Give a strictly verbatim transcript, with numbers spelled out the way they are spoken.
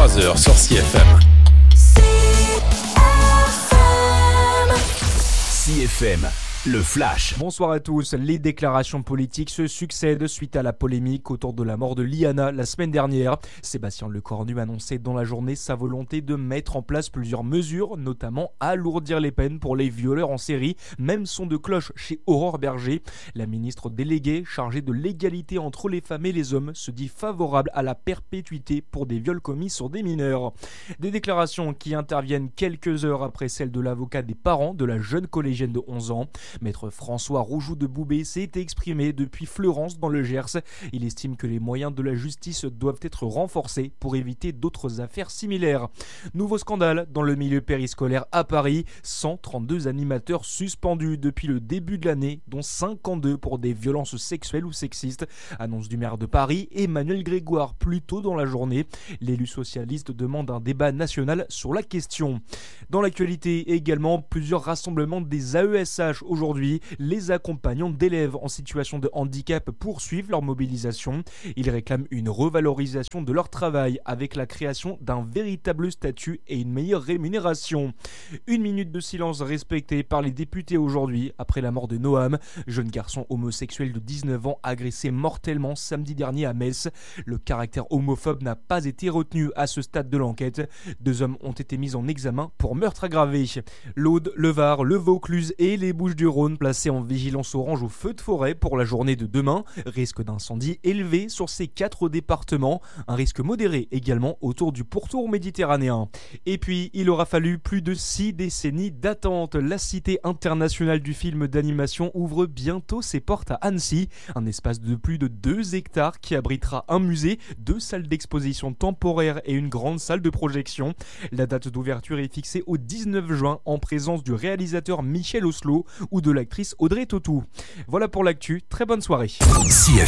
trois heures sur C F M. C F M, le flash. Bonsoir à tous. Les déclarations politiques se succèdent suite à la polémique autour de la mort de Liana la semaine dernière. Sébastien Lecornu annonçait dans la journée sa volonté de mettre en place plusieurs mesures, notamment alourdir les peines pour les violeurs en série. Même son de cloche chez Aurore Berger. La ministre déléguée chargée de l'égalité entre les femmes et les hommes se dit favorable à la perpétuité pour des viols commis sur des mineurs. Des déclarations qui interviennent quelques heures après celles de l'avocat des parents de la jeune collégienne de onze ans. Maître François Roujoux de Boubé s'est exprimé depuis Fleurance dans le Gers. Il estime que les moyens de la justice doivent être renforcés pour éviter d'autres affaires similaires. Nouveau scandale dans le milieu périscolaire à Paris. cent trente-deux animateurs suspendus depuis le début de l'année, dont cinquante-deux pour des violences sexuelles ou sexistes. Annonce du maire de Paris, Emmanuel Grégoire, plus tôt dans la journée. L'élu socialiste demande un débat national sur la question. Dans l'actualité également, plusieurs rassemblements des A E S H aujourd'hui. Les accompagnants d'élèves en situation de handicap poursuivent leur mobilisation. Ils réclament une revalorisation de leur travail avec la création d'un véritable statut et une meilleure rémunération. Une minute de silence respectée par les députés aujourd'hui après la mort de Noam, jeune garçon homosexuel de dix-neuf ans agressé mortellement samedi dernier à Metz. Le caractère homophobe n'a pas été retenu à ce stade de l'enquête. Deux hommes ont été mis en examen pour meurtre aggravé. L'Aude, le Var, le Vaucluse et les Bouches-du-Rhône placés en vigilance orange au feu de forêt pour la journée de demain. Risque d'incendie élevé sur ces quatre départements. Un risque modéré également autour du pourtour méditerranéen. Et puis, il aura fallu plus de six décennies d'attente. La Cité internationale du film d'animation ouvre bientôt ses portes à Annecy. Un espace de plus de deux hectares qui abritera un musée, deux salles d'exposition temporaires et une grande salle de projection. La date d'ouverture est fixée au dix-neuf juin en présence du réalisateur Michel Oslo ou de l'actrice Audrey Tautou. Voilà pour l'actu, très bonne soirée. C F